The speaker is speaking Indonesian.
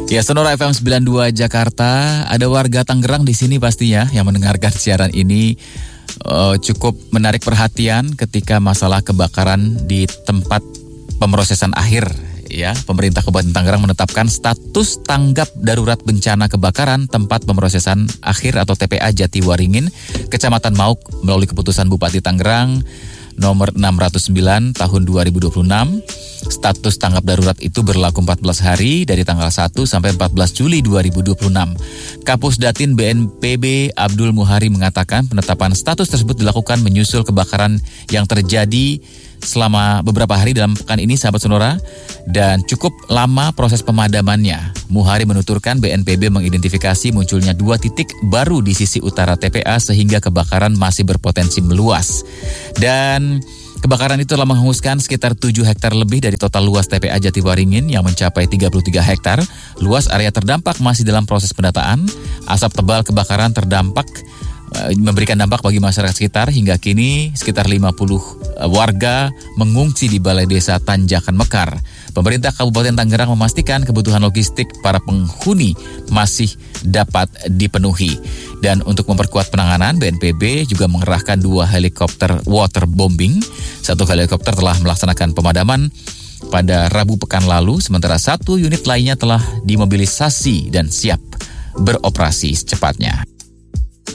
Ya, Sonora FM 92 Jakarta. Ada warga Tangerang di sini pastinya yang mendengarkan siaran ini. Cukup menarik perhatian ketika masalah kebakaran di tempat pemrosesan akhir. Ya, pemerintah Kabupaten Tangerang menetapkan status tanggap darurat bencana kebakaran tempat pemrosesan akhir atau TPA Jatiwaringin, Kecamatan Mauk melalui keputusan Bupati Tangerang nomor 609 tahun 2026. Status tanggap darurat itu berlaku 14 hari dari tanggal 1 sampai 14 Juli 2026. Kapus Datin BNPB Abdul Muhari mengatakan penetapan status tersebut dilakukan menyusul kebakaran yang terjadi selama beberapa hari dalam pekan ini, sahabat Sonora, dan cukup lama proses pemadamannya. Muhari menuturkan BNPB mengidentifikasi munculnya 2 titik baru di sisi utara TPA sehingga kebakaran masih berpotensi meluas. Dan kebakaran itu telah menghanguskan sekitar 7 hektar lebih dari total luas TPA Jatiwaringin yang mencapai 33 hektar. Luas area terdampak masih dalam proses pendataan. Asap tebal kebakaran memberikan dampak bagi masyarakat sekitar. Hingga kini sekitar 50 warga mengungsi di Balai Desa Tanjakan Mekar. Pemerintah Kabupaten Tangerang memastikan kebutuhan logistik para penghuni masih dapat dipenuhi. Dan untuk memperkuat penanganan, BNPB juga mengerahkan 2 helikopter waterbombing. 1 helikopter telah melaksanakan pemadaman pada Rabu pekan lalu, sementara 1 unit lainnya telah dimobilisasi dan siap beroperasi secepatnya.